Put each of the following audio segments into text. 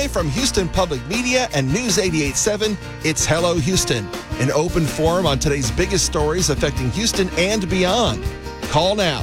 Live from Houston Public Media and News 88.7, it's Hello Houston, an open forum on today's biggest stories affecting Houston and beyond. Call now,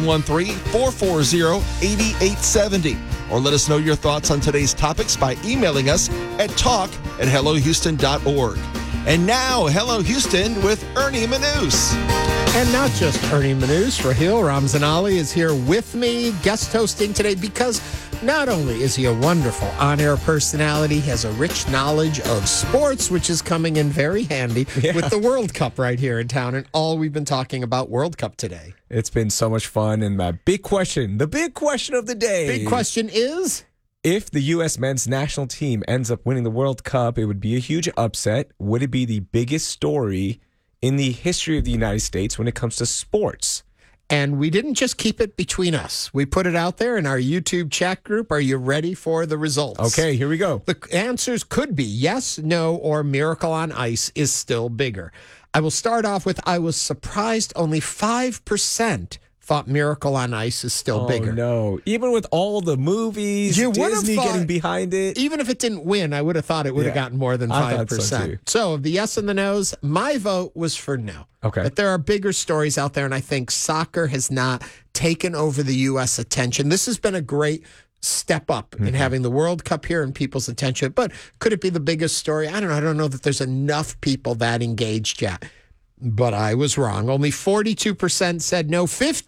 713-440-8870, or let us know your thoughts on today's topics by emailing us at talk@hellohouston.org. And now, Hello Houston with Ernie Manous. And not just Ernie Manous, Raheel Ramzanali is here with me, guest hosting today, because not only is he a wonderful on-air personality, he has a rich knowledge of sports, which is coming in very handy with the World Cup right here in town, and all we've been talking about World Cup today. It's been so much fun, and the big question of the day. Big question is, if the U.S. men's national team ends up winning the World Cup, it would be a huge upset. Would it be the biggest story in the history of the United States when it comes to sports? and we didn't just keep it between us. We put it out there in our YouTube chat group. Are you ready for the results? Okay, here we go. The answers could be yes, no, or Miracle on Ice is still bigger. I will start off with, I was surprised only 5% thought Miracle on Ice is still bigger. Oh, no. Even with all the movies, Disney getting behind it. Even if it didn't win, I would have thought it would have gotten more than 5%. I thought so, too. So the yes and the no's, my vote was for no. Okay. But there are bigger stories out there, and I think soccer has not taken over the U.S. attention. This has been a great step up in having the World Cup here and people's attention. But could it be the biggest story? I don't know. I don't know that there's enough people that engaged yet. But I was wrong. Only 42% said no.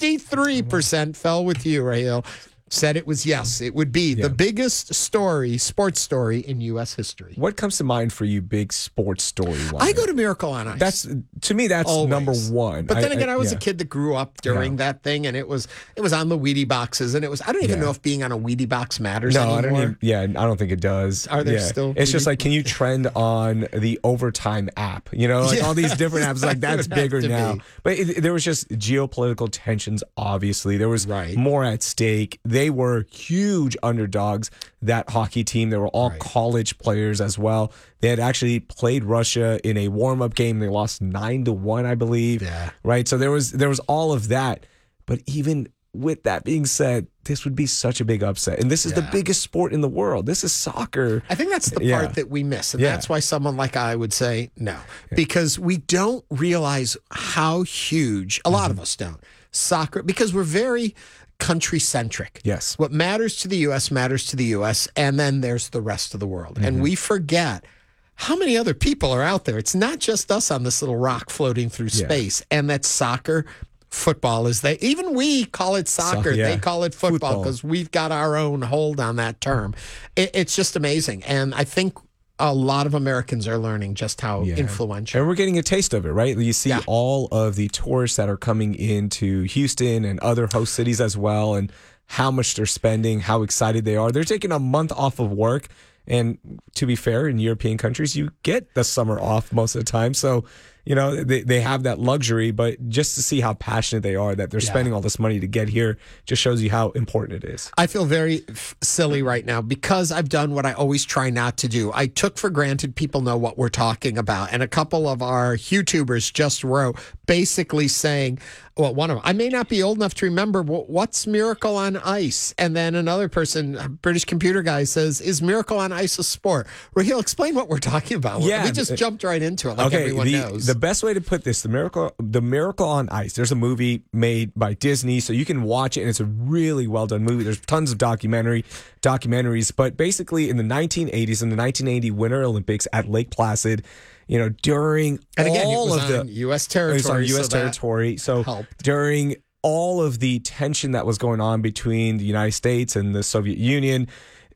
53% fell with you, Raheel. Said it was yes. It would be the biggest story, sports story in U.S. history. What comes to mind for you, big sports story-wise? I go to Miracle on Ice. To me, that's always number one. But then again, I was a kid that grew up during that thing, and it was on the Wheatie boxes, and it was. I don't even know if being on a Wheatie box matters anymore. I don't even. I don't think it does. Are there still? It's just like, can you trend on the Overtime app? You know, like all these different apps. Like that's bigger now. But there was just geopolitical tensions. Obviously, there was more at stake. They were huge underdogs, that hockey team. They were all college players as well. They had actually played Russia in a warm-up game. They lost 9-1, I believe. Yeah. Right? So there was all of that. But even with that being said, this would be such a big upset. And this is the biggest sport in the world. This is soccer. I think that's the part that we miss. And that's why someone like I would say no. Because we don't realize how huge, a lot of us don't, soccer, because we're very country-centric. Yes. What matters to the U.S. matters to the U.S., and then there's the rest of the world. And we forget how many other people are out there. It's not just us on this little rock floating through space. And that soccer, football is they. Even we call it soccer. They call it football because we've got our own hold on that term. It's just amazing. And I think a lot of Americans are learning just how influential. And we're getting a taste of it, right? You see all of the tourists that are coming into Houston and other host cities as well, and how much they're spending, how excited they are. They're taking a month off of work. And to be fair, in European countries, you get the summer off most of the time. So, you know, they have that luxury. But just to see how passionate they are that they're spending all this money to get here just shows you how important it is. I feel very silly right now because I've done what I always try not to do. I took for granted people know what we're talking about. And a couple of our YouTubers just wrote basically saying, well, one of them, I may not be old enough to remember what's Miracle on Ice. And then another person, a British computer guy, says, is Miracle on Ice a sport? Raheel, explain what we're talking about. We just jumped right into it like everyone knows. The best way to put this, the Miracle on Ice, there's a movie made by Disney, so you can watch it, and it's a really well-done movie. There's tons of documentaries, but basically in the 1980s, in the 1980 Winter Olympics at Lake Placid, you know, during all of the U.S. territory. It was on U.S. territory. So during all of the tension that was going on between the United States and the Soviet Union,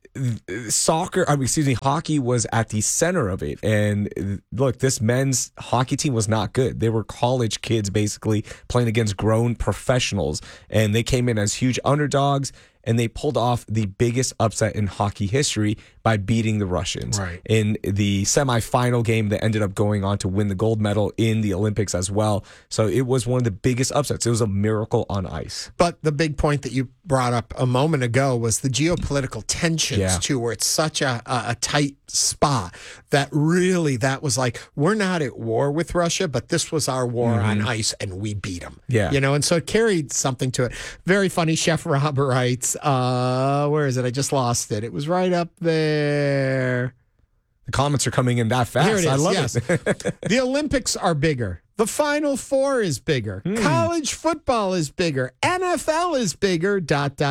hockey was at the center of it. And look, this men's hockey team was not good. They were college kids basically playing against grown professionals. And they came in as huge underdogs. And they pulled off the biggest upset in hockey history by beating the Russians in the semifinal game that ended up going on to win the gold medal in the Olympics as well. So it was one of the biggest upsets. It was a miracle on ice. But the big point that you brought up a moment ago was the geopolitical tensions too, where it's such a tight spot that really that was like, we're not at war with Russia, but this was our war on ice and we beat them. Yeah. You know, and so it carried something to it. Very funny. Chef Rob writes, is, where is it? I just lost it. It was right up there. The comments are coming in that fast. Here it is. I love yes. it. The Olympics are bigger. The Final Four is bigger. College football is bigger. NFL is bigger. ...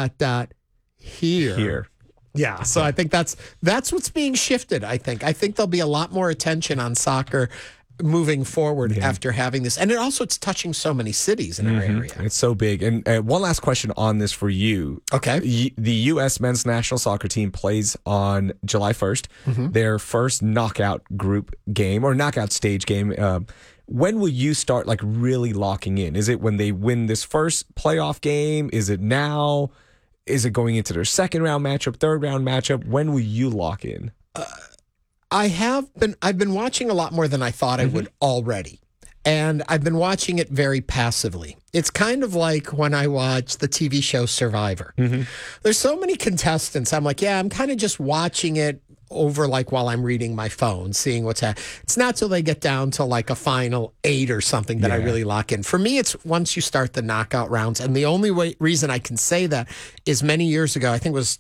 Here. Yeah. So I think that's what's being shifted. I think there'll be a lot more attention on soccer moving forward after having this. And it's touching so many cities in our area. It's so big. And one last question on this for you. Okay. The U.S. men's national soccer team plays on July 1st, their first knockout group game or knockout stage game. When will you start like really locking in? Is it when they win this first playoff game? Is it now? Is it going into their second round matchup, third round matchup? When will you lock in? I've been watching a lot more than I thought I would already. And I've been watching it very passively. It's kind of like when I watch the TV show Survivor. There's so many contestants. I'm like, I'm kind of just watching it over like while I'm reading my phone, seeing what's happening. It's not till they get down to like a final 8 or something that I really lock in. For me, it's once you start the knockout rounds. And the only reason I can say that is many years ago, I think it was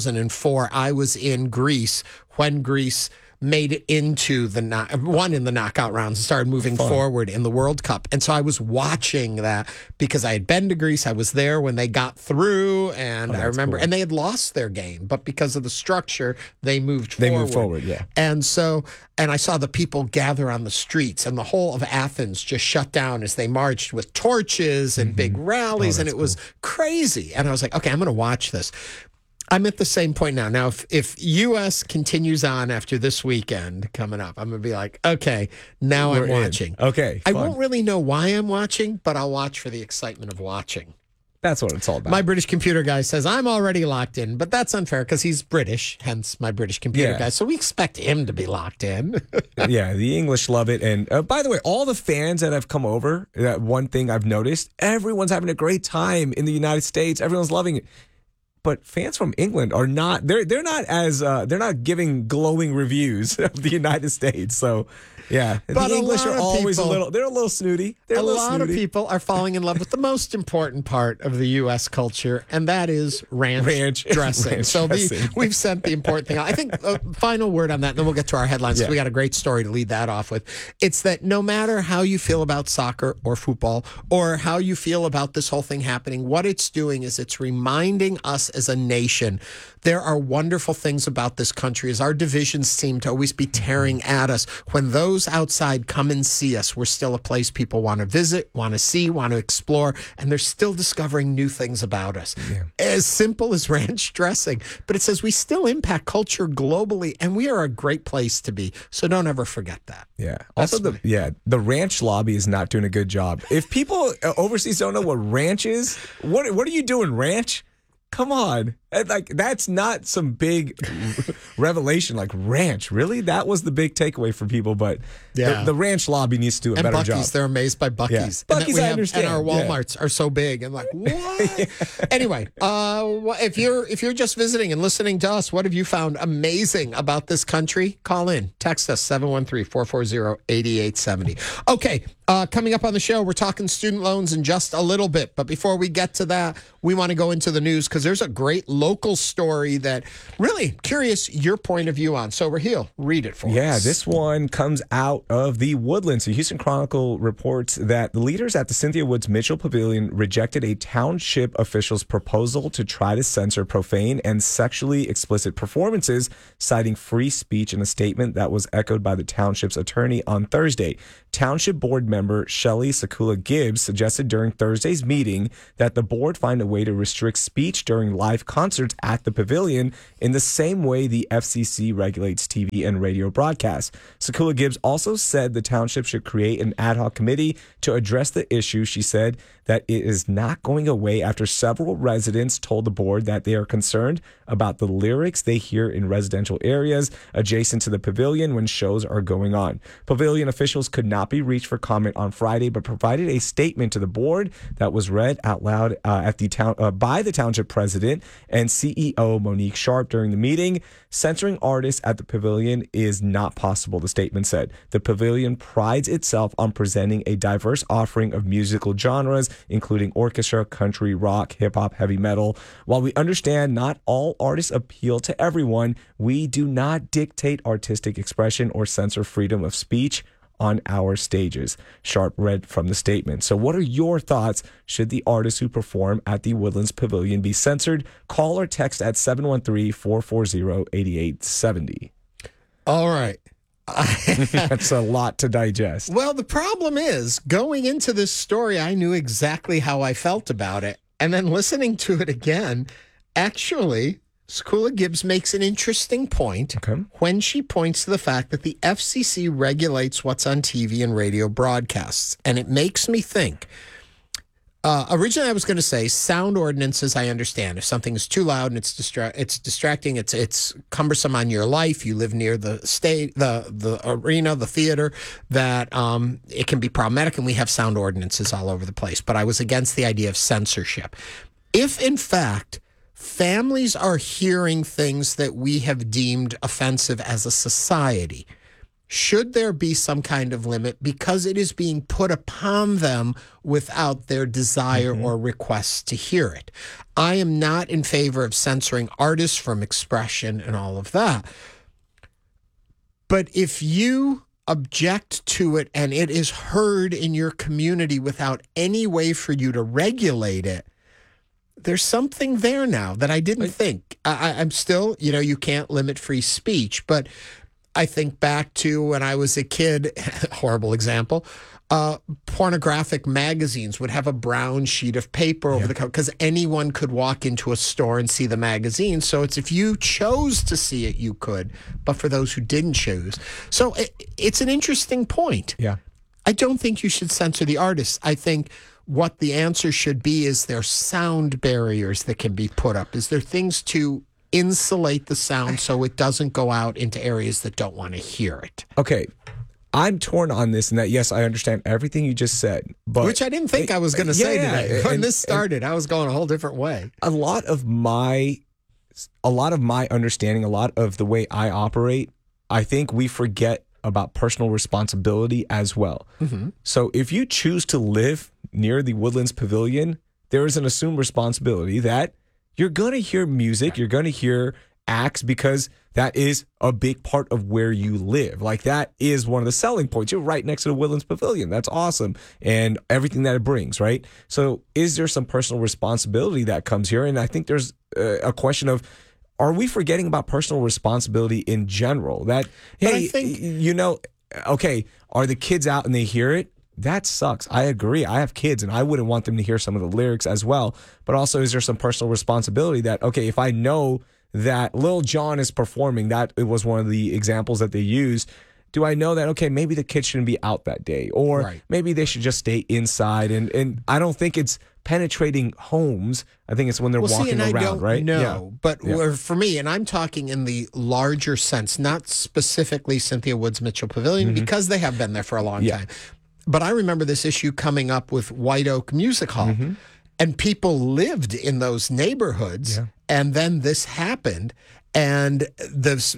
2004, I was in Greece when Greece made it into won in the knockout rounds and started moving forward in the World Cup. And so I was watching that because I had been to Greece. I was there when they got through, and I remember, and they had lost their game, but because of the structure, they moved forward. They moved forward, yeah. And so, and I saw the people gather on the streets, and the whole of Athens just shut down as they marched with torches and big rallies, and it was crazy. And I was like, okay, I'm going to watch this. I'm at the same point now. Now, if U.S. continues on after this weekend coming up, I'm going to be like, okay, now I'm watching. Okay, I won't really know why I'm watching, but I'll watch for the excitement of watching. That's what it's all about. My British computer guy says I'm already locked in, but that's unfair because he's British, hence my British computer guy. So we expect him to be locked in. Yeah, the English love it. And by the way, all the fans that have come over, one thing I've noticed, everyone's having a great time in the United States. Everyone's loving it. But fans from England are not. They're not as they're not giving glowing reviews of the United States. So, yeah, but the English are always people, they're a little snooty. A lot of people are falling in love with the most important part of the U.S. culture, and that is ranch dressing. Ranch so dressing. We've sent the important thing. I think final word on that, and then we'll get to our headlines. We got a great story to lead that off with. It's that no matter how you feel about soccer or football, or how you feel about this whole thing happening, what it's doing is it's reminding us as a nation there are wonderful things about this country, as our divisions seem to always be tearing at us. When those outside come and see us, we're still a place people want to visit, want to see, want to explore, and they're still discovering new things about us. As simple as ranch dressing, but it says we still impact culture globally, and we are a great place to be. So don't ever forget that. Yeah. Also, the ranch lobby is not doing a good job. If people overseas don't know what ranch is, what are you doing, ranch? Come on. Like, that's not some big revelation. Like, ranch, really? That was the big takeaway for people. But the ranch lobby needs to do a better Buc-ee's, job. They're amazed by Buc-ee's. Yeah. Buc-ee's, I understand. And our Walmarts are so big. I'm like, what? Anyway, if you're just visiting and listening to us, what have you found amazing about this country? Call in. Text us, 713-440-8870. Okay, coming up on the show, we're talking student loans in just a little bit. But before we get to that, we want to go into the news because there's a great local story that really curious your point of view on. So, Raheel, read it for us. Yeah, this one comes out of the Woodlands. The Houston Chronicle reports that the leaders at the Cynthia Woods Mitchell Pavilion rejected a township official's proposal to try to censor profane and sexually explicit performances, citing free speech in a statement that was echoed by the township's attorney on Thursday. Township board member Shelly Sakula Gibbs suggested during Thursday's meeting that the board find a way to restrict speech during live concerts at the pavilion in the same way the FCC regulates TV and radio broadcasts. Sakula Gibbs also said the township should create an ad hoc committee to address the issue. She said that it is not going away after several residents told the board that they are concerned about the lyrics they hear in residential areas adjacent to the pavilion when shows are going on. Pavilion officials could not not be reached for comment on Friday, but provided a statement to the board that was read out loud by the township president and CEO Monique Sharp during the meeting. Censoring artists at the pavilion is not possible, the statement said. The pavilion prides itself on presenting a diverse offering of musical genres, including orchestra, country, rock, hip-hop, heavy metal. While we understand not all artists appeal to everyone, we do not dictate artistic expression or censor freedom of speech on our stages, Sharp read from the statement. So what are your thoughts? Should the artists who perform at the Woodlands Pavilion be censored? Call or text at 713-440-8870. All right. That's a lot to digest. Well, the problem is, going into this story, I knew exactly how I felt about it. And then listening to it again, actually, Skula Gibbs makes an interesting point when she points to the fact that the FCC regulates what's on TV and radio broadcasts. And it makes me think. Originally, I was going to say sound ordinances, I understand. If something is too loud and it's distracting, it's cumbersome on your life, you live near the state, the arena, the theater, that it can be problematic, and we have sound ordinances all over the place. But I was against the idea of censorship. If, in fact, families are hearing things that we have deemed offensive as a society, should there be some kind of limit because it is being put upon them without their desire or request to hear it? I am not in favor of censoring artists from expression and all of that. But if you object to it and it is heard in your community without any way for you to regulate it, there's something there now that I didn't think. I'm still, you can't limit free speech, but I think back to when I was a kid, horrible example, pornographic magazines would have a brown sheet of paper over the cover because anyone could walk into a store and see the magazine. So it's if you chose to see it, you could, but for those who didn't choose. So it's an interesting point. Yeah. I don't think you should censor the artists. I think what the answer should be is there sound barriers that can be put up? Is there things to insulate the sound so it doesn't go out into areas that don't want to hear it? Okay. I'm torn on this, and that, yes, I understand everything you just said. But which I didn't think I was going to say today. When this started, I was going a whole different way. A lot of my understanding, a lot of the way I operate, I think we forget about personal responsibility as well. So if you choose to live near the Woodlands Pavilion, there is an assumed responsibility that you're going to hear music, you're going to hear acts, because that is a big part of where you live. Like, that is one of the selling points. You're right next to the Woodlands Pavilion. That's awesome. And everything that it brings, right? So is there some personal responsibility that comes here? And I think there's a question of, are we forgetting about personal responsibility in general? That, but hey, I think, okay, are the kids out and they hear it? That sucks. I agree. I have kids, and I wouldn't want them to hear some of the lyrics as well. But also, is there some personal responsibility that, okay, if I know that Lil Jon is performing, that it was one of the examples that they used, do I know that, okay, maybe the kids shouldn't be out that day, or maybe they should just stay inside? And I don't think it's penetrating homes. I think it's when they're walking around, right? No, but for me, and I'm talking in the larger sense, not specifically Cynthia Woods Mitchell Pavilion, because they have been there for a long time. But I remember this issue coming up with White Oak Music Hall, and people lived in those neighborhoods, and then this happened, and this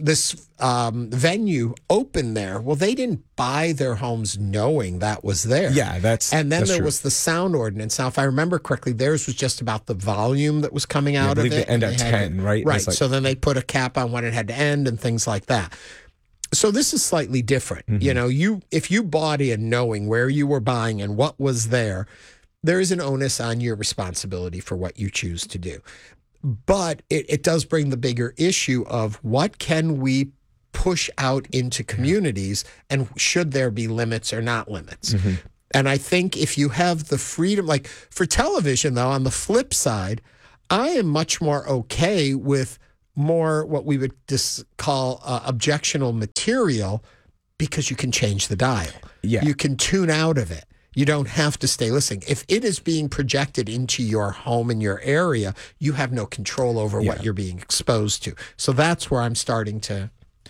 venue opened there. Well, they didn't buy their homes knowing that was there. Yeah, and then there true. was the sound ordinance. Now, if I remember correctly, theirs was just about the volume that was coming out of it. They end at 10, right? Right. So then they put a cap on when it had to end and things like that. So this is slightly different. If you bought in knowing where you were buying and what was there, there is an onus on your responsibility for what you choose to do. But it does bring the bigger issue of what can we push out into communities, and should there be limits or not limits? And I think if you have the freedom, like for television, though, on the flip side, I am much more okay with more what we would call objectionable material, because you can change the dial. You can tune out of it. You don't have to stay listening. If it is being projected into your home and your area, you have no control over what you're being exposed to. So that's where I'm starting to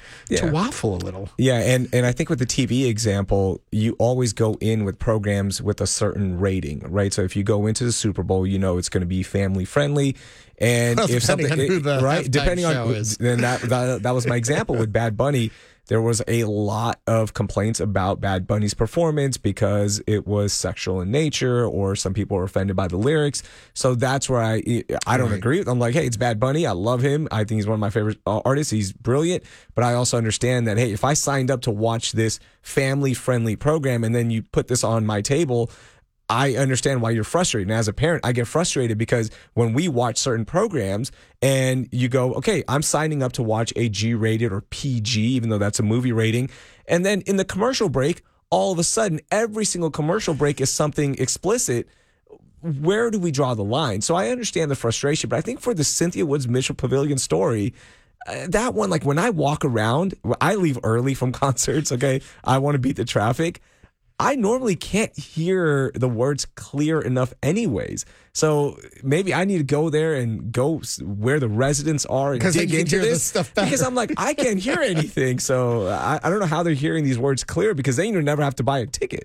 to waffle a little. Yeah, and I think with the TV example, you always go in with programs with a certain rating, right? So if you go into the Super Bowl, you know it's going to be family friendly. And if something, depending on who is. Then that was my example with Bad Bunny. There was a lot of complaints about Bad Bunny's performance because it was sexual in nature, or some people were offended by the lyrics. So that's where I don't agree with. I'm like, hey, it's Bad Bunny. I love him. I think he's one of my favorite artists. He's brilliant. But I also understand that, hey, if I signed up to watch this family-friendly program and then you put this on my table, I understand why you're frustrated. And as a parent, I get frustrated because when we watch certain programs and you go, okay, I'm signing up to watch a G-rated or PG, even though that's a movie rating. And then in the commercial break, all of a sudden, every single commercial break is something explicit. Where do we draw the line? So I understand the frustration, but I think for the Cynthia Woods Mitchell Pavilion story, that one, like when I walk around, I leave early from concerts, okay? I want to beat the traffic. I normally can't hear the words clear enough anyways. So maybe I need to go there and go where the residents are and dig into this stuff better. Because I'm like, I can't hear anything. So I don't know how they're hearing these words clear because then you never have to buy a ticket.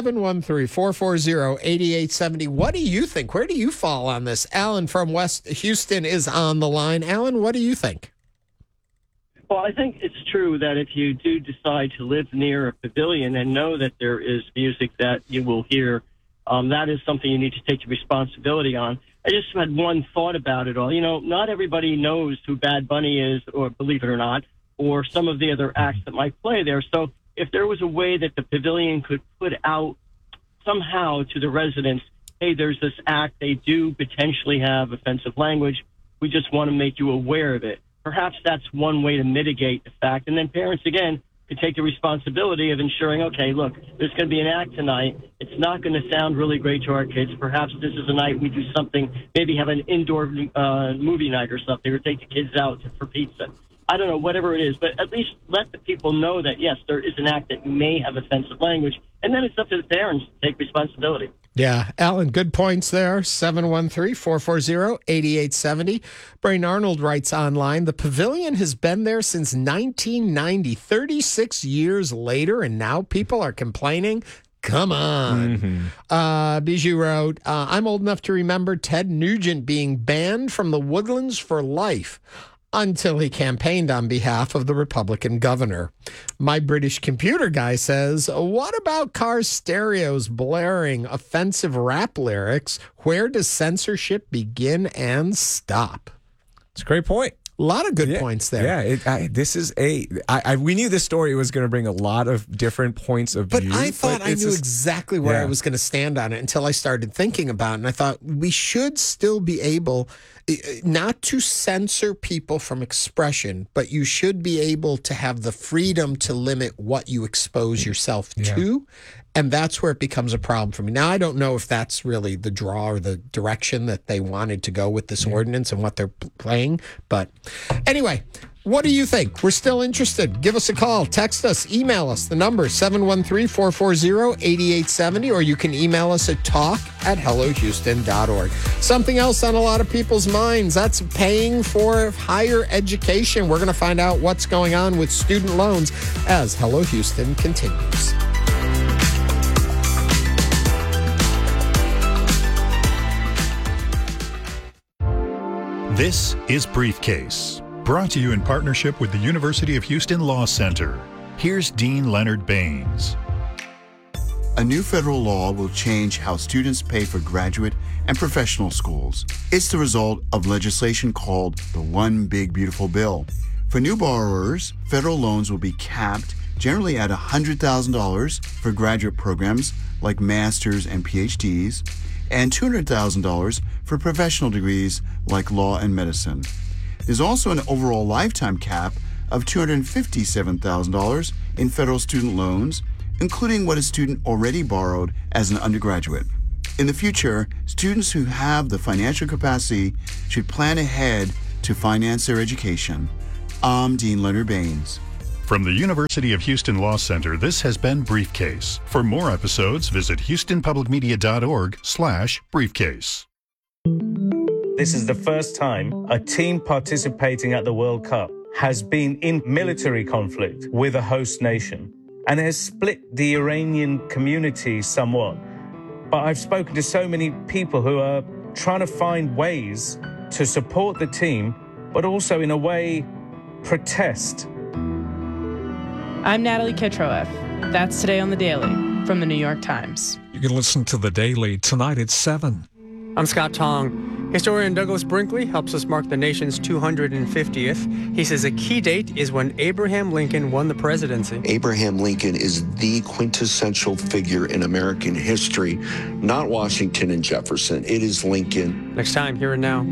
713-440-8870. What do you think? Where do you fall on this? Alan from West Houston is on the line. Alan, what do you think? Well, I think it's true that if you do decide to live near a pavilion and know that there is music that you will hear, that is something you need to take the responsibility on. I just had one thought about it all. You know, not everybody knows who Bad Bunny is, or believe it or not, or some of the other acts that might play there. So if there was a way that the pavilion could put out somehow to the residents, hey, there's this act, they do potentially have offensive language, we just want to make you aware of it. Perhaps that's one way to mitigate the fact. And then parents, again, could take the responsibility of ensuring, okay, look, there's going to be an act tonight. It's not going to sound really great to our kids. Perhaps this is a night we do something, maybe have an indoor movie night or something, or take the kids out for pizza. I don't know, whatever it is. But at least let the people know that, yes, there is an act that may have offensive language. And then it's up to the parents to take responsibility. Yeah, Alan, good points there. 713-440-8870. Brain Arnold writes online, the pavilion has been there since 1990, 36 years later, and now people are complaining. Come on. Bijou wrote, I'm old enough to remember Ted Nugent being banned from the Woodlands for life until he campaigned on behalf of the Republican governor. My British computer guy says, what about car stereos blaring offensive rap lyrics? Where does censorship begin and stop? It's a great point. A lot of good points there. Yeah, we knew this story was going to bring a lot of different points of view. But I thought I knew exactly where I was going to stand on it until I started thinking about it. And I thought we should still be able not to censor people from expression, but you should be able to have the freedom to limit what you expose yourself to. And that's where it becomes a problem for me. Now, I don't know if that's really the draw or the direction that they wanted to go with this ordinance and what they're playing. But anyway, what do you think? We're still interested. Give us a call. Text us. Email us. The number is 713-440-8870, or you can email us at talk@hellohouston.org. Something else on a lot of people's minds, that's paying for higher education. We're going to find out what's going on with student loans as Hello Houston continues. This is Briefcase, brought to you in partnership with the University of Houston Law Center. Here's Dean Leonard Baines. A new federal law will change how students pay for graduate and professional schools. It's the result of legislation called the One Big Beautiful Bill. For new borrowers, federal loans will be capped generally at $100,000 for graduate programs like master's and PhDs, and $200,000 for professional degrees like law and medicine. There's also an overall lifetime cap of $257,000 in federal student loans, including what a student already borrowed as an undergraduate. In the future, students who have the financial capacity should plan ahead to finance their education. I'm Dean Leonard Baines. From the University of Houston Law Center, this has been Briefcase. For more episodes, visit houstonpublicmedia.org/briefcase. This is the first time a team participating at the World Cup has been in military conflict with a host nation and has split the Iranian community somewhat. But I've spoken to so many people who are trying to find ways to support the team, but also in a way protest. I'm Natalie Kitroeff. That's Today on the Daily from the New York Times. You can listen to The Daily tonight at 7. I'm Scott Tong. Historian Douglas Brinkley helps us mark the nation's 250th. He says a key date is when Abraham Lincoln won the presidency. Abraham Lincoln is the quintessential figure in American history, not Washington and Jefferson. It is Lincoln. Next time, Here and Now.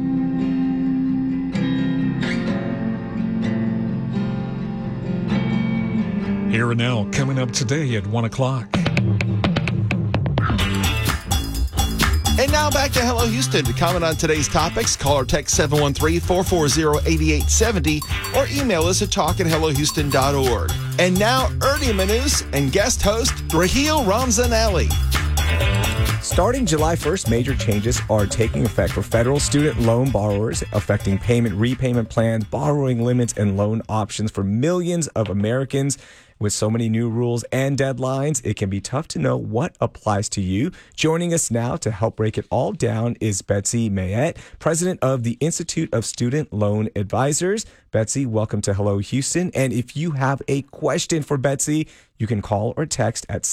Here and Now, coming up today at 1 o'clock. And now back to Hello Houston. To comment on today's topics, call or text 713-440-8870 or email us at talk@hellohouston.org. And now, Ernie Manus and guest host Raheel Ramzanali. Starting July 1st, major changes are taking effect for federal student loan borrowers, affecting payment, repayment plans, borrowing limits, and loan options for millions of Americans. With so many new rules and deadlines, it can be tough to know what applies to you. Joining us now to help break it all down is Betsy Mayette, president of the Institute of Student Loan Advisors. Betsy, welcome to Hello Houston. And if you have a question for Betsy, you can call or text at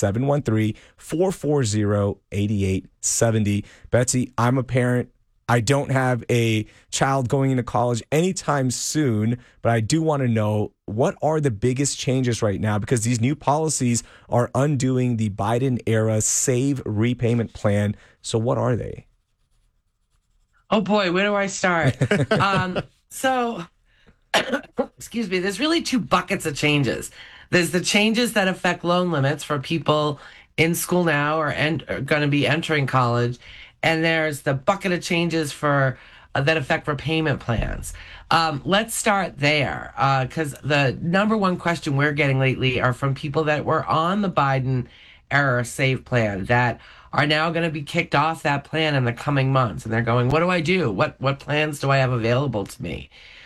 713-440-8870. Betsy, I'm a parent. I don't have a child going into college anytime soon, but I do want to know, what are the biggest changes right now? Because these new policies are undoing the Biden-era SAVE repayment plan. So what are they? Oh, boy, where do I start? Excuse me, there's really two buckets of changes. There's the changes that affect loan limits for people in school now or are going to be entering college. And there's the bucket of changes for that affect repayment plans. Let's start there, because the number one question we're getting lately are from people that were on the Biden-era SAVE plan that are now going to be kicked off that plan in the coming months. And they're going, what do I do? What plans do I have available to me?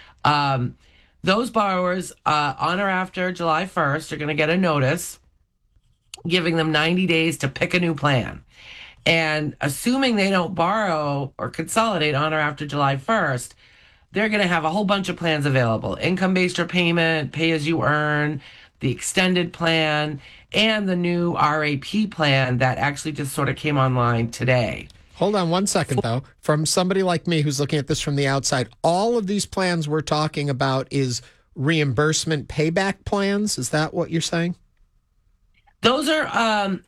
Those borrowers on or after July 1st are going to get a notice giving them 90 days to pick a new plan. And assuming they don't borrow or consolidate on or after July 1st, they're going to have a whole bunch of plans available. Income-based repayment, pay-as-you-earn, the extended plan, and the new RAP plan that actually just sort of came online today. Hold on one second, though. From somebody like me who's looking at this from the outside, all of these plans we're talking about is reimbursement payback plans. Is that what you're saying? Those are,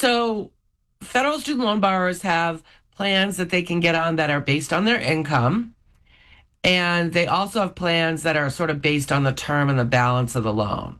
federal student loan borrowers have plans that they can get on that are based on their income. And they also have plans that are sort of based on the term and the balance of the loan.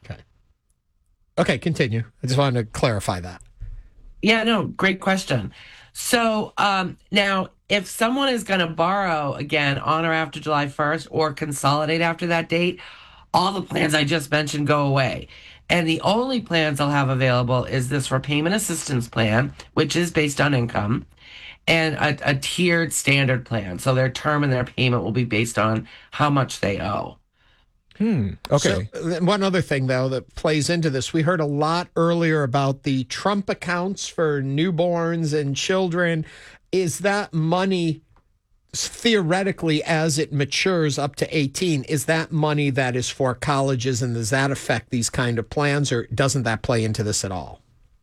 Okay, continue. I just wanted to clarify that. Yeah, no, great question. So now, if someone is going to borrow again on or after July 1st or consolidate after that date, all the plans I just mentioned go away. And the only plans I'll have available is this repayment assistance plan, which is based on income, and a tiered standard plan. So their term and their payment will be based on how much they owe. Okay. So, one other thing, though, that plays into this, we heard a lot earlier about the Trump accounts for newborns and children. Is that money, theoretically, as it matures up to 18, is that money that is for colleges, and does that affect these kind of plans, or doesn't that play into this at all?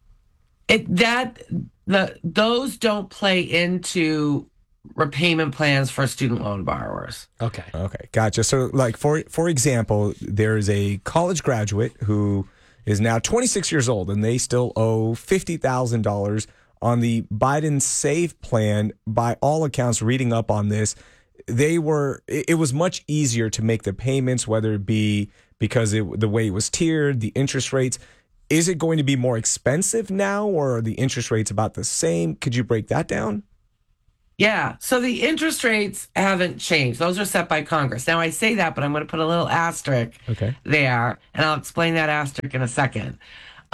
Those don't play into repayment plans for student loan borrowers. Okay, gotcha. So, like for example, there is a college graduate who is now 26 years old, and they still owe $50,000 on the Biden SAVE plan. By all accounts, reading up on this, it was much easier to make the payments, whether it be because the way it was tiered, the interest rates. Is it going to be more expensive now, or are the interest rates about the same? Could you break that down? Yeah, so the interest rates haven't changed. Those are set by Congress. Now, I say that, but I'm going to put a little asterisk there, and I'll explain that asterisk in a second.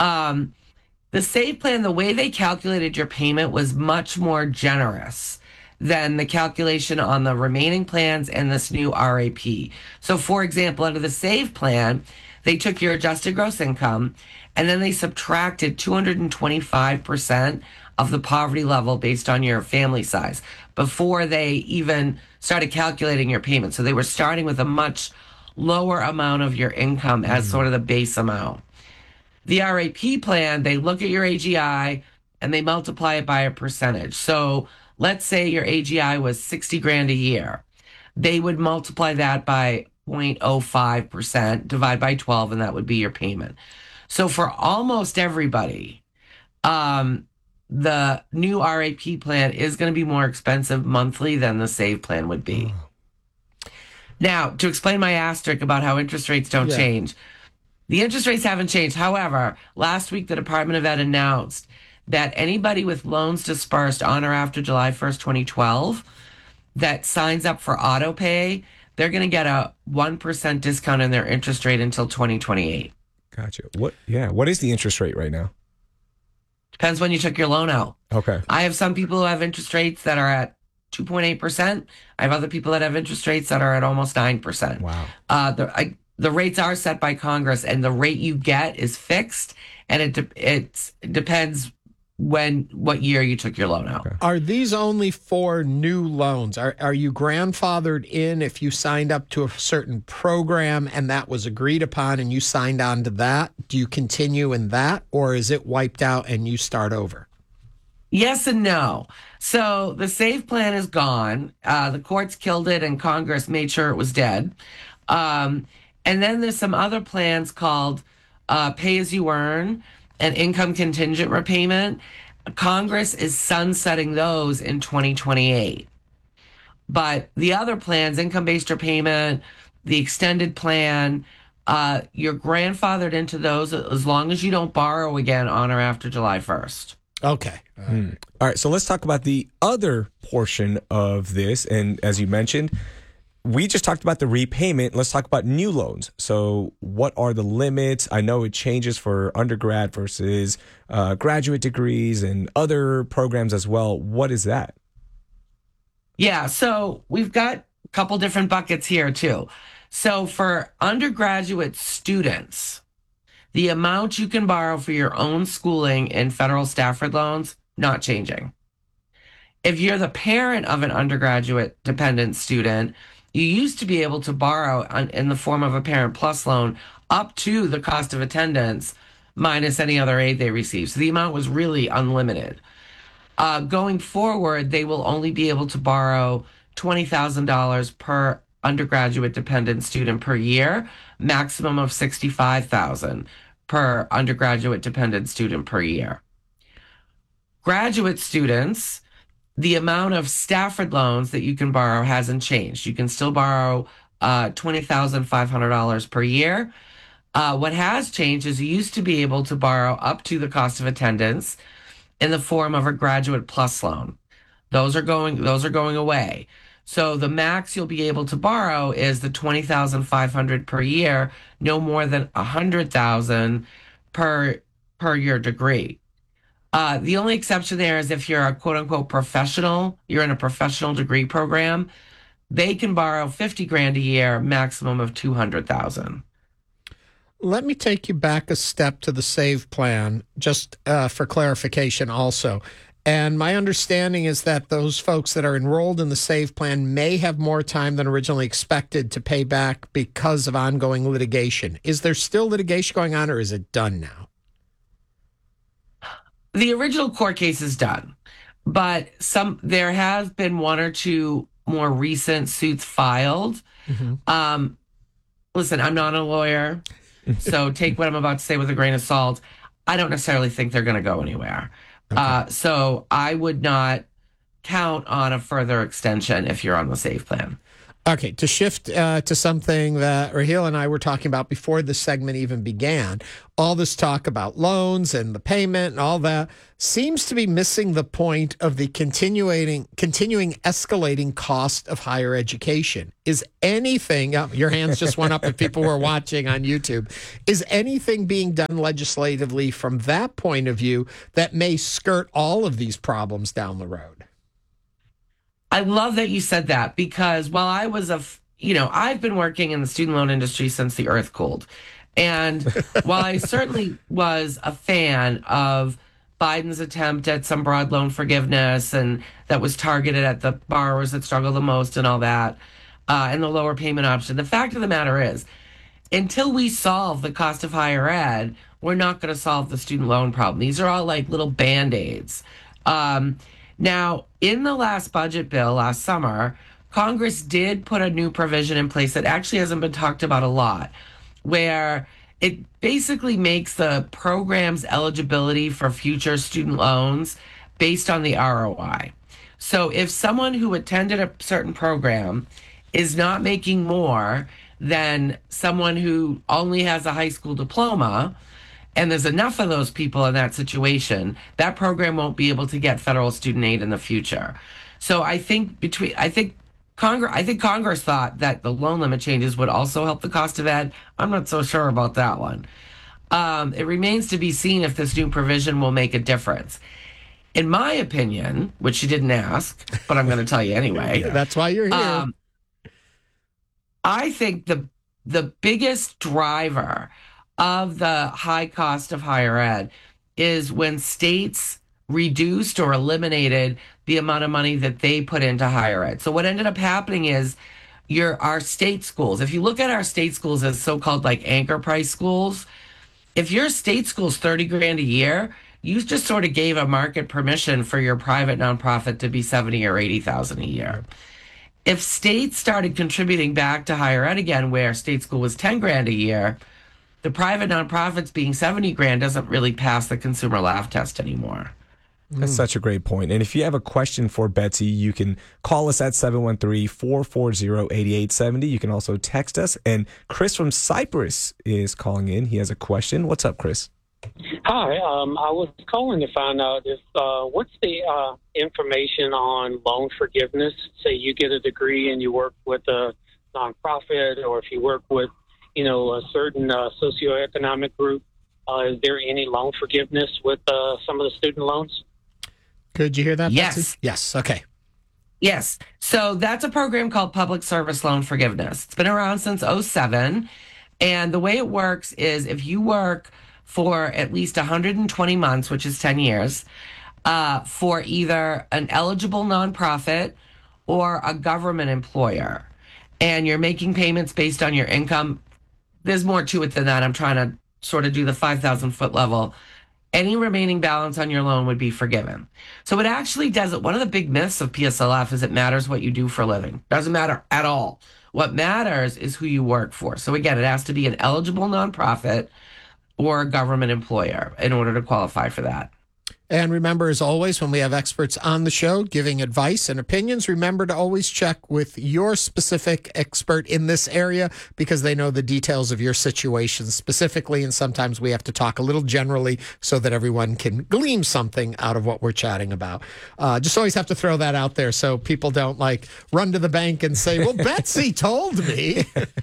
The SAVE plan, the way they calculated your payment was much more generous than the calculation on the remaining plans and this new RAP. So, for example, under the SAVE plan, they took your adjusted gross income and then they subtracted 225% of the poverty level based on your family size before they even started calculating your payment. So they were starting with a much lower amount of your income as sort of the base amount. The RAP plan, they look at your AGI and they multiply it by a percentage. So let's say your AGI was 60 grand a year. They would multiply that by 0.05%, divide by 12, and that would be your payment. So for almost everybody, the new RAP plan is going to be more expensive monthly than the SAVE plan would be. Now, to explain my asterisk about how interest rates don't change, the interest rates haven't changed. However, last week, the Department of Ed announced that anybody with loans dispersed on or after July 1st, 2012, that signs up for auto pay, they're going to get a 1% discount in their interest rate until 2028. Gotcha. What is the interest rate right now? Depends when you took your loan out. Okay. I have some people who have interest rates that are at 2.8%. I have other people that have interest rates that are at almost 9%. Wow. The rates are set by Congress, and the rate you get is fixed, and it depends what year you took your loan out. Okay. Are these only for new loans? Are you grandfathered in if you signed up to a certain program and that was agreed upon and you signed on to that? Do you continue in that, or is it wiped out and you start over? Yes and no. So the SAVE plan is gone. The courts killed it and Congress made sure it was dead. And then there's some other plans called Pay As You Earn and Income Contingent Repayment. Congress is sunsetting those in 2028. But the other plans, income-based repayment, the extended plan, you're grandfathered into those as long as you don't borrow again on or after July 1st. Okay. All right, so let's talk about the other portion of this. And as you mentioned, we just talked about the repayment. Let's talk about new loans. So what are the limits? I know it changes for undergrad versus graduate degrees and other programs as well. What is that? Yeah, so we've got a couple different buckets here too. So for undergraduate students, the amount you can borrow for your own schooling in federal Stafford loans, not changing. If you're the parent of an undergraduate dependent student, you used to be able to borrow in the form of a Parent Plus loan up to the cost of attendance minus any other aid they receive. So the amount was really unlimited. Going forward, they will only be able to borrow $20,000 per undergraduate dependent student per year, maximum of $65,000 per undergraduate dependent student per year. Graduate students, the amount of Stafford loans that you can borrow hasn't changed. You can still borrow $20,500 per year. What has changed is you used to be able to borrow up to the cost of attendance in the form of a Graduate Plus loan. Those are going away. So the max you'll be able to borrow is the $20,500 per year, no more than $100,000 per your degree. The only exception there is if you're a quote unquote professional, you're in a professional degree program, they can borrow 50 grand a year, maximum of 200,000. Let me take you back a step to the SAVE plan, just for clarification also. And my understanding is that those folks that are enrolled in the SAVE plan may have more time than originally expected to pay back because of ongoing litigation. Is there still litigation going on, or is it done now? The original court case is done, but there has been one or two more recent suits filed. Mm-hmm. Listen, I'm not a lawyer, so take what I'm about to say with a grain of salt. I don't necessarily think they're going to go anywhere. Okay. So I would not count on a further extension if you're on the SAVE plan. Okay, to shift to something that Raheel and I were talking about before this segment even began, all this talk about loans and the payment and all that seems to be missing the point of the continuing escalating cost of higher education. Is anything, your hands just went up if people were watching on YouTube, is anything being done legislatively from that point of view that may skirt all of these problems down the road? I love that you said that, because while I was I've been working in the student loan industry since the earth cooled. And while I certainly was a fan of Biden's attempt at some broad loan forgiveness, and that was targeted at the borrowers that struggle the most and all that, and the lower payment option, the fact of the matter is, until we solve the cost of higher ed, we're not going to solve the student loan problem. These are all like little Band-Aids. Now, in the last budget bill last summer, Congress did put a new provision in place that actually hasn't been talked about a lot, where it basically makes the program's eligibility for future student loans based on the ROI. So if someone who attended a certain program is not making more than someone who only has a high school diploma, and there's enough of those people in that situation, that program won't be able to get federal student aid in the future. So I think Congress thought that the loan limit changes would also help the cost of ed. I'm not so sure about that one. It remains to be seen if this new provision will make a difference. In my opinion, which you didn't ask, but I'm going to tell you anyway. That's why you're here. I think the biggest driver of the high cost of higher ed is when states reduced or eliminated the amount of money that they put into higher ed. So what ended up happening is our state schools, if you look at our state schools as so-called like anchor price schools, if your state school's $30,000 a year, you just sort of gave a market permission for your private nonprofit to be $70,000 or $80,000 a year. If states started contributing back to higher ed again, where state school was $10,000 a year, the private nonprofits being $70,000 doesn't really pass the consumer laugh test anymore. That's such a great point. And if you have a question for Betsy, you can call us at 713-440-8870. You can also text us. And Chris from Cyprus is calling in. He has a question. What's up, Chris? Hi. I was calling to find out if what's the information on loan forgiveness? Say you get a degree and you work with a nonprofit, or if you work with, a certain socioeconomic group, is there any loan forgiveness with some of the student loans? Could you hear that, Yes. Betsy? Yes. Okay. Yes. So that's a program called Public Service Loan Forgiveness. It's been around since 2007. And the way it works is if you work for at least 120 months, which is 10 years, for either an eligible nonprofit or a government employer, and you're making payments based on your income, there's more to it than that. I'm trying to sort of do the 5,000-foot level. Any remaining balance on your loan would be forgiven. So it actually doesn't. One of the big myths of PSLF is it matters what you do for a living. Doesn't matter at all. What matters is who you work for. So again, it has to be an eligible nonprofit or a government employer in order to qualify for that. And remember, as always, when we have experts on the show giving advice and opinions, remember to always check with your specific expert in this area, because they know the details of your situation specifically. And sometimes we have to talk a little generally so that everyone can glean something out of what we're chatting about. Just always have to throw that out there so people don't run to the bank and say, well, Betsy told me.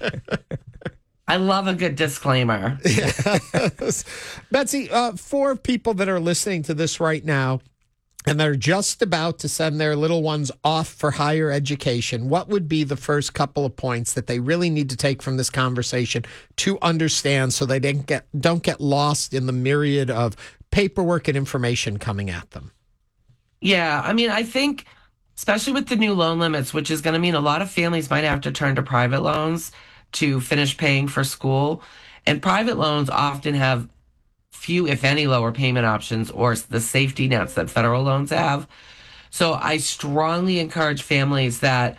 I love a good disclaimer. Yes. Betsy, for people that are listening to this right now and they're just about to send their little ones off for higher education, what would be the first couple of points that they really need to take from this conversation to understand so they don't get lost in the myriad of paperwork and information coming at them? Yeah, I think, especially with the new loan limits, which is going to mean a lot of families might have to turn to private loans to finish paying for school. And private loans often have few, if any, lower payment options or the safety nets that federal loans have. So I strongly encourage families that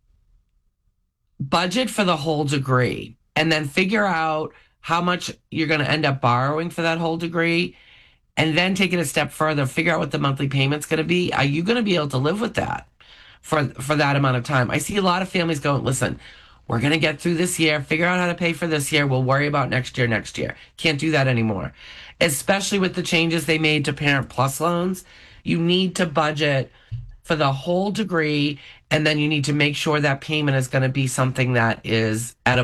budget for the whole degree and then figure out how much you're going to end up borrowing for that whole degree, and then take it a step further, figure out what the monthly payment's going to be. Are you going to be able to live with that for that amount of time? I see a lot of families going, listen, we're going to get through this year, figure out how to pay for this year. We'll worry about next year. Can't do that anymore. Especially with the changes they made to Parent Plus loans. You need to budget for the whole degree, and then you need to make sure that payment is going to be something that is edible.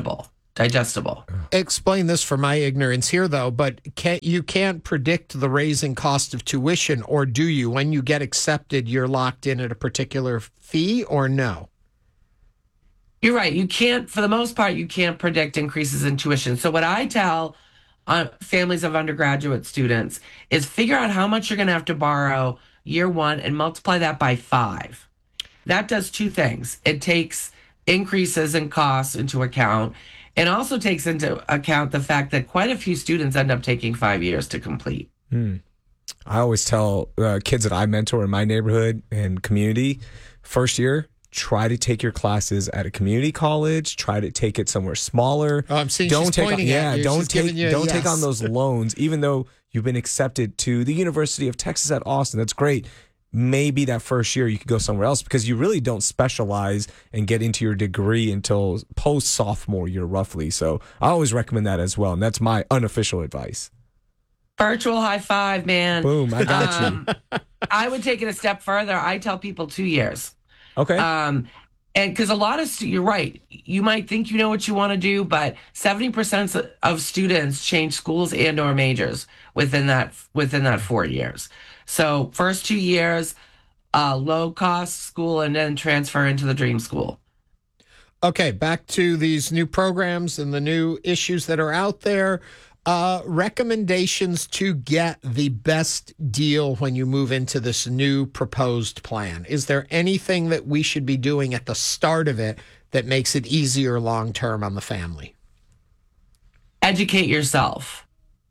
digestible. Explain this for my ignorance here, though, but you can't predict the raising cost of tuition, or do you? When you get accepted, you're locked in at a particular fee, or no? You're right. You can't, for the most part, you can't predict increases in tuition. So what I tell families of undergraduate students is figure out how much you're going to have to borrow year one and multiply that by 5. That does 2 things. It takes increases in costs into account, and also takes into account the fact that quite a few students end up taking 5 years to complete. I always tell kids that I mentor in my neighborhood and community, first year, try to take your classes at a community college. Try to take it somewhere smaller. Oh, I'm seeing she's pointing at you. Don't take on those loans, even though you've been accepted to the University of Texas at Austin. That's great. Maybe that first year you could go somewhere else, because you really don't specialize and get into your degree until post-sophomore year, roughly. So I always recommend that as well, and that's my unofficial advice. Virtual high five, man. Boom, I got you. I would take it a step further. I tell people 2 years. Okay. And because a lot of you're right. You might think you know what you want to do, but 70% of students change schools and or majors within that 4 years. So first 2 years, low cost school, and then transfer into the dream school. Okay, back to these new programs and the new issues that are out there. Recommendations to get the best deal when you move into this new proposed plan. Is there anything that we should be doing at the start of it that makes it easier long term on the family? Educate yourself.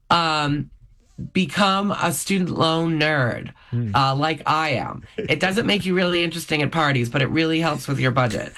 Become a student loan nerd, like I am. It doesn't make you really interesting at parties, but it really helps with your budget.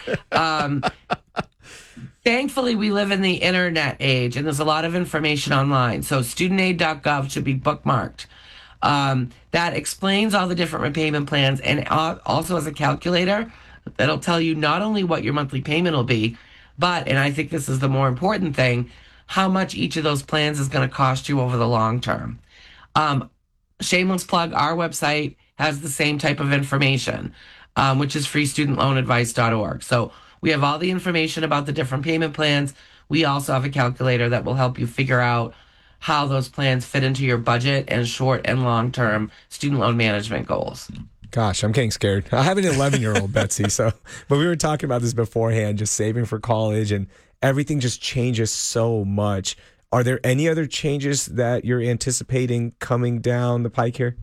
Thankfully, we live in the internet age, and there's a lot of information online. So studentaid.gov should be bookmarked. That explains all the different repayment plans, and also has a calculator that'll tell you not only what your monthly payment will be, but, and I think this is the more important thing, how much each of those plans is going to cost you over the long term. Shameless plug, our website has the same type of information, which is freestudentloanadvice.org. So we have all the information about the different payment plans. We also have a calculator that will help you figure out how those plans fit into your budget and short and long-term student loan management goals. Gosh, I'm getting scared. I have an 11-year-old, Betsy. But we were talking about this beforehand, just saving for college, and everything just changes so much. Are there any other changes that you're anticipating coming down the pike here?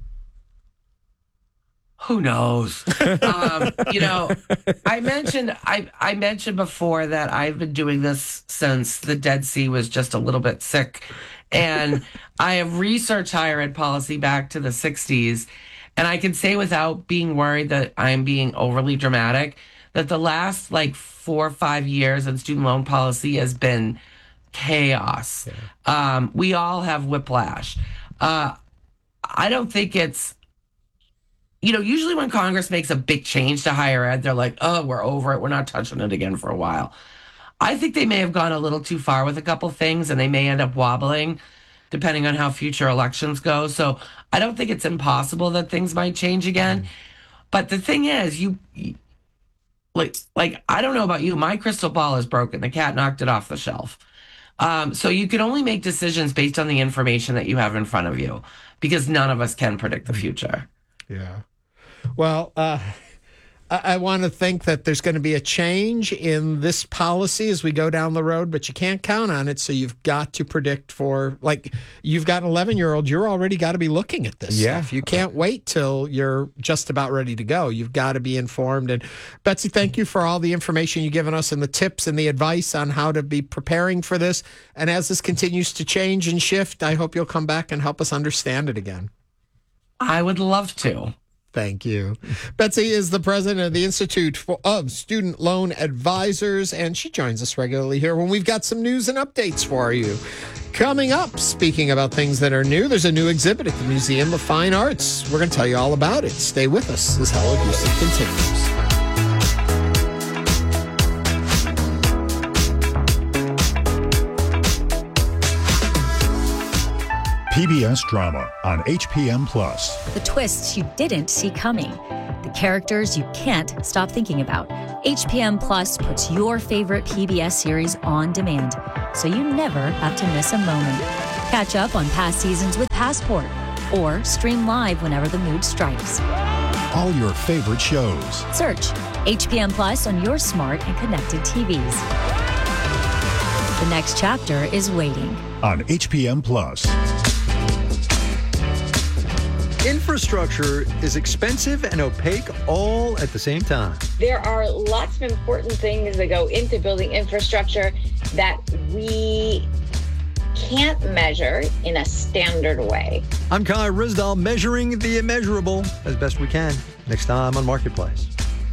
Who knows? I mentioned before that I've been doing this since the Dead Sea was just a little bit sick. And I have researched higher ed policy back to the 60s. And I can say without being worried that I'm being overly dramatic, that the last 4 or 5 years in student loan policy has been chaos. Yeah. We all have whiplash. I don't think it's, usually when Congress makes a big change to higher ed, they're like, oh, we're over it. We're not touching it again for a while. I think they may have gone a little too far with a couple things, and they may end up wobbling depending on how future elections go. So I don't think it's impossible that things might change again. But the thing is, I don't know about you. My crystal ball is broken. The cat knocked it off the shelf. So you can only make decisions based on the information that you have in front of you, because none of us can predict the future. Yeah. Well, I want to think that there's going to be a change in this policy as we go down the road, but you can't count on it. So you've got to predict for, you've got an 11-year-old, you're already got to be looking at this stuff. You can't wait till you're just about ready to go. You've got to be informed. And Betsy, thank you for all the information you've given us and the tips and the advice on how to be preparing for this. And as this continues to change and shift, I hope you'll come back and help us understand it again. I would love to. Thank you. Betsy is the president of the Institute of Student Loan Advisors, and she joins us regularly here when we've got some news and updates for you. Coming up, speaking about things that are new, there's a new exhibit at the Museum of Fine Arts. We're going to tell you all about it. Stay with us as Hello Houston continues. PBS drama on HPM+. The twists you didn't see coming. The characters you can't stop thinking about. HPM Plus puts your favorite PBS series on demand. so you never have to miss a moment. Catch up on past seasons with Passport or stream live whenever the mood strikes. All your favorite shows. Search HPM Plus on your smart and connected TVs. The next chapter is waiting on HPM Plus. Infrastructure is expensive and opaque all at the same time. There are lots of important things that go into building infrastructure that we can't measure in a standard way. I'm Kai Risdal, measuring the immeasurable as best we can. Next time on Marketplace.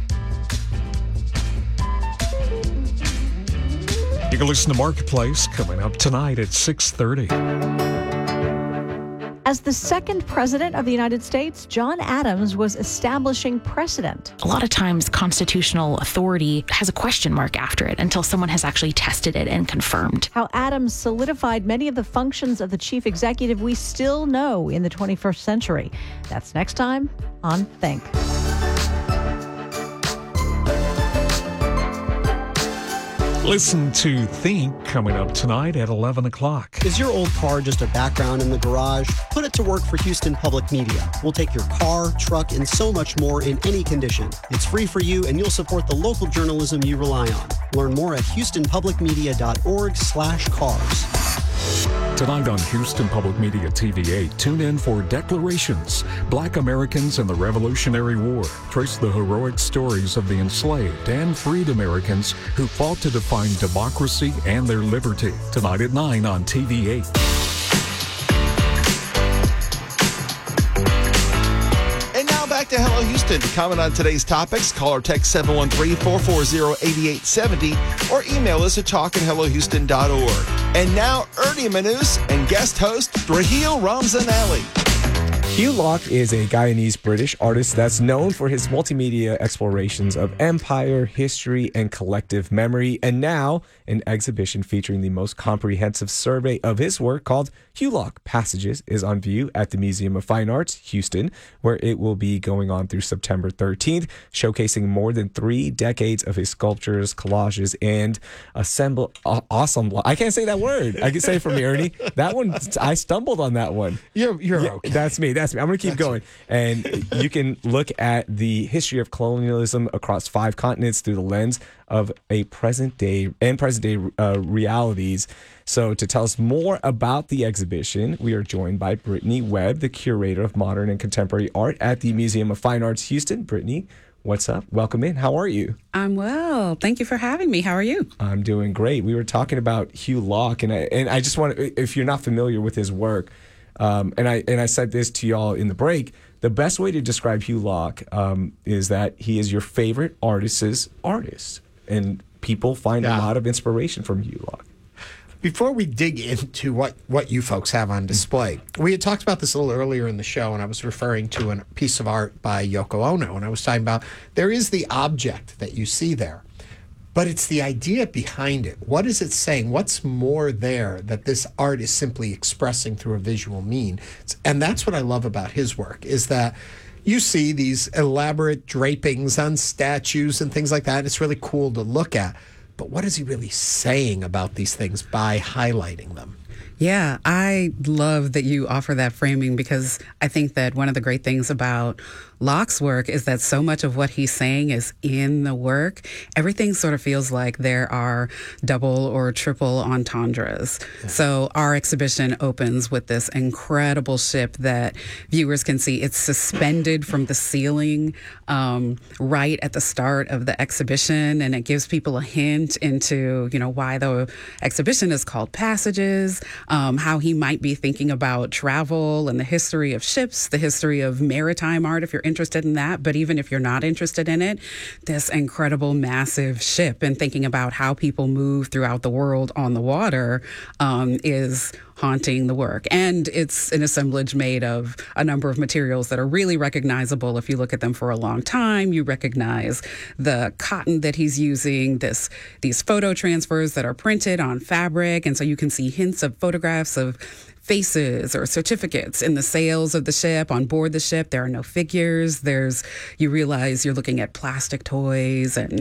You can listen to Marketplace coming up tonight at 6:30. As the second president of the United States, John Adams was establishing precedent. A lot of times, constitutional authority has a question mark after it until someone has actually tested it and confirmed. How Adams solidified many of the functions of the chief executive we still know in the 21st century. That's next time on Think. Listen to Think coming up tonight at 11 o'clock. Is your old car just a background in the garage? Put it to work for Houston Public Media. We'll take your car, truck, and so much more in any condition. It's free for you, and you'll support the local journalism you rely on. Learn more at houstonpublicmedia.org/cars. Tonight on Houston Public Media TV8, tune in for Declarations, Black Americans in the Revolutionary War. Trace the heroic stories of the enslaved and freed Americans who fought to define democracy and their liberty. Tonight at 9 on TV8. And now back to Hello Houston. To comment on today's topics, call or text 713-440-8870 or email us at talk@hellohouston.org. And now, Ernie Manous and guest host, Raheel Ramzanali. Hugh Locke is a Guyanese-British artist that's known for his multimedia explorations of empire, history, and collective memory, and now an exhibition featuring the most comprehensive survey of his work called Hugh Locke Passages is on view at the Museum of Fine Arts, Houston, where it will be going on through September 13th, showcasing more than 3 decades of his sculptures, collages, and awesome. I can't say that word. I can say it for me, Ernie. That one, I stumbled on that one. You're okay. That's me. I'm going to keep going. And you can look at the history of colonialism across 5 continents through the lens of a present day realities. So to tell us more about the exhibition, we are joined by Brittany Webb, the curator of modern and contemporary art at the Museum of Fine Arts, Houston. Brittany, what's up? Welcome in. How are you? I'm well. Thank you for having me. How are you? I'm doing great. We were talking about Hugh Locke, and I just want to, if you're not familiar with his work, and I said this to y'all in the break, the best way to describe Hugh Locke is that he is your favorite artist's artist. And people find a lot of inspiration from Hugh Locke. Before we dig into what you folks have on display, we had talked about this a little earlier in the show, and I was referring to a piece of art by Yoko Ono, and I was talking about there is the object that you see there, but it's the idea behind it. What is it saying? What's more there that this art is simply expressing through a visual mean? And that's what I love about his work, is that you see these elaborate drapings on statues and things like that, and it's really cool to look at. But what is he really saying about these things by highlighting them? Yeah, I love that you offer that framing, because I think that one of the great things about Locke's work is that so much of what he's saying is in the work. Everything sort of feels like there are double or triple entendres. Yeah. So our exhibition opens with this incredible ship that viewers can see. It's suspended from the ceiling right at the start of the exhibition, and it gives people a hint into, why the exhibition is called Passages, how he might be thinking about travel and the history of ships, the history of maritime art, if you're interested in that. But even if you're not interested in it, this incredible, massive ship and thinking about how people move throughout the world on the water is haunting the work. And it's an assemblage made of a number of materials that are really recognizable. If you look at them for a long time, you recognize the cotton that he's using, these photo transfers that are printed on fabric. And so you can see hints of photographs of faces or certificates in the sails of the ship. On board the ship, there are no figures. You realize you're looking at plastic toys and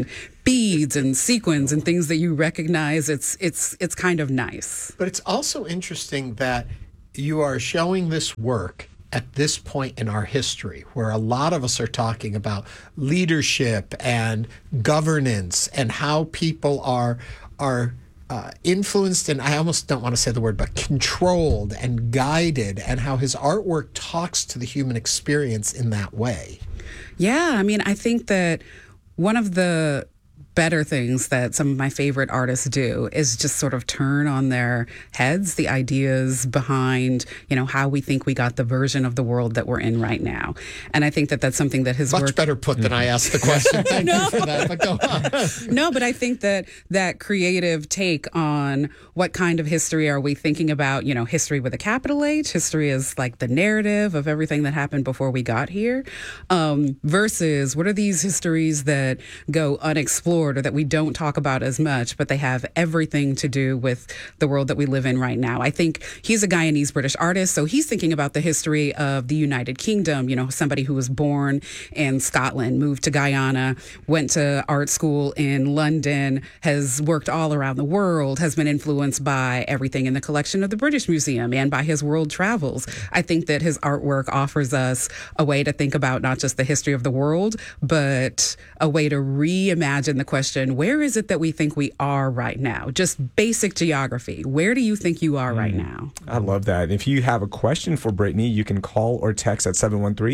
beads and sequins and things that you recognize. It's kind of nice. But it's also interesting that you are showing this work at this point in our history, where a lot of us are talking about leadership and governance and how people are influenced, and I almost don't want to say the word, but controlled and guided, and how his artwork talks to the human experience in that way. Yeah, I mean, I think that one of the better things that some of my favorite artists do is just sort of turn on their heads the ideas behind, how we think we got the version of the world that we're in right now. And I think that that's something that his much work... better put than I asked the question. Thank you for that, but go on. No, but I think that creative take on what kind of history are we thinking about, history with a capital H, history is like the narrative of everything that happened before we got here, versus what are these histories that go unexplored or that we don't talk about as much, but they have everything to do with the world that we live in right now. I think he's a Guyanese British artist, so he's thinking about the history of the United Kingdom, somebody who was born in Scotland, moved to Guyana, went to art school in London, has worked all around the world, has been influenced by everything in the collection of the British Museum and by his world travels. I think that his artwork offers us a way to think about not just the history of the world, but a way to reimagine the question, where is it that we think we are right now? Just basic geography. Where do you think you are right now? I love that. If you have a question for Brittany, you can call or text at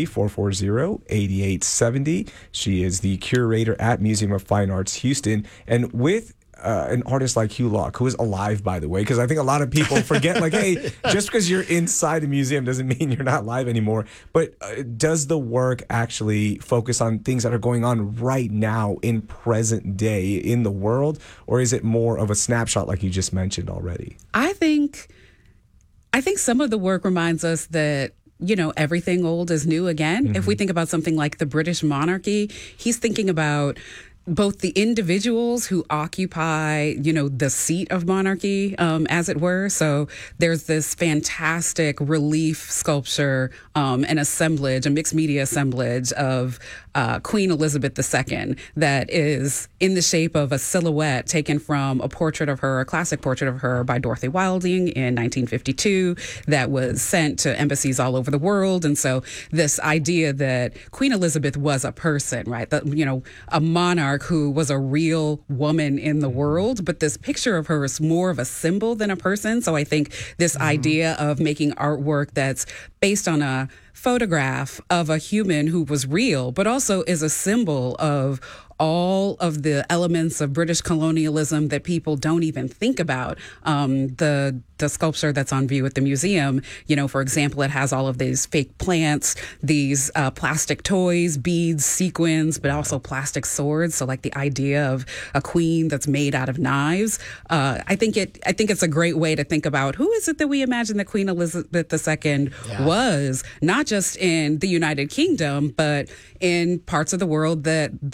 713-440-8870. She is the curator at Museum of Fine Arts Houston. And with an artist like Hugh Locke, who is alive, by the way, because I think a lot of people forget, like, hey, just because you're inside a museum doesn't mean you're not live anymore. But does the work actually focus on things that are going on right now in present day in the world, or is it more of a snapshot like you just mentioned already? I think some of the work reminds us that everything old is new again. Mm-hmm. If we think about something like the British monarchy, he's thinking about both the individuals who occupy, the seat of monarchy, as it were. So there's this fantastic relief sculpture, an assemblage, a mixed media assemblage of Queen Elizabeth II that is in the shape of a silhouette taken from a classic portrait of her by Dorothy Wilding in 1952 that was sent to embassies all over the world. And so this idea that Queen Elizabeth was a person, right? That, a monarch who was a real woman in the world, but this picture of her is more of a symbol than a person. So I think this idea of making artwork that's based on a photograph of a human who was real, but also is a symbol of all of the elements of British colonialism that people don't even think about. The sculpture that's on view at the museum, for example, it has all of these fake plants, these plastic toys, beads, sequins, but also plastic swords. So like the idea of a queen that's made out of knives. I think it's a great way to think about who is it that we imagine that Queen Elizabeth II was, not just in the United Kingdom, but in parts of the world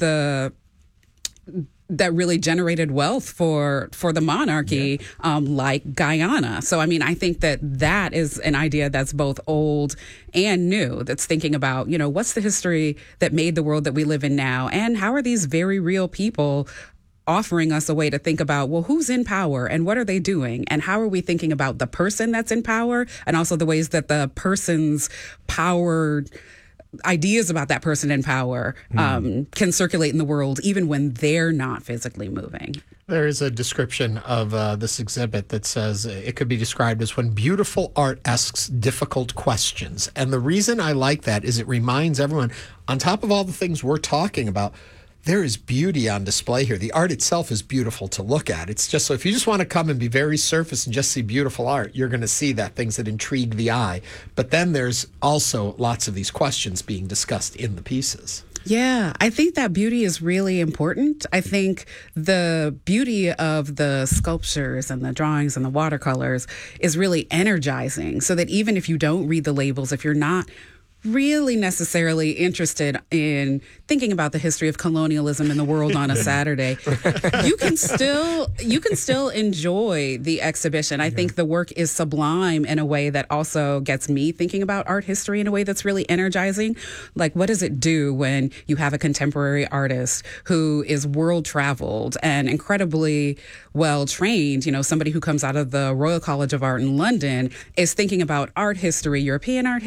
that really generated wealth for the monarchy, like Guyana. So, I mean, I think that is an idea that's both old and new, that's thinking about, what's the history that made the world that we live in now, and how are these very real people offering us a way to think about, well, who's in power and what are they doing? And how are we thinking about the person that's in power, and also the ways that the person's power ideas about that person in power can circulate in the world even when they're not physically moving. There is a description of this exhibit that says it could be described as when beautiful art asks difficult questions. And the reason I like that is it reminds everyone, on top of all the things we're talking about, there is beauty on display here. The art itself is beautiful to look at. It's just so if you just want to come and be very surface and just see beautiful art, you're going to see that, things that intrigue the eye. But then there's also lots of these questions being discussed in the pieces. Yeah, I think that beauty is really important. I think the beauty of the sculptures and the drawings and the watercolors is really energizing, so that even if you don't read the labels, if you're not really necessarily interested in thinking about the history of colonialism in the world on a Saturday, you can still enjoy the exhibition. I think the work is sublime in a way that also gets me thinking about art history in a way that's really energizing. Like, what does it do when you have a contemporary artist who is world traveled and incredibly well trained? You know, somebody who comes out of the Royal College of Art in London is thinking about art history, European art history,